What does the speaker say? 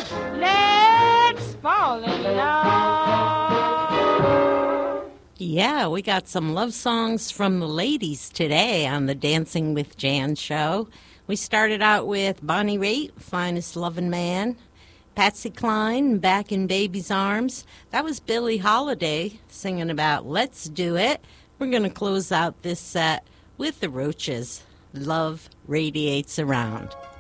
Let's fall in love. Yeah, we got some love songs from the ladies today on the Dancing with Jan show. We started out with Bonnie Raitt, Finest Lovin' Man. Patsy Cline, Back in Baby's Arms. That was Billie Holiday singing about Let's Do It. We're going to close out this set with the Roaches. Love Radiates Around.